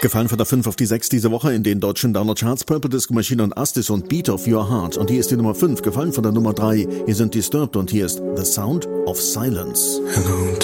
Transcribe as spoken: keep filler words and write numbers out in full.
Gefallen von der fünf auf die sechs diese Woche in den deutschen Downer-Charts. Purple Disco Machine und Astis und Beat of Your Heart. Und hier ist die Nummer fünf, gefallen von der Nummer drei. Hier sind Disturbed und hier ist The Sound of Silence. Hello,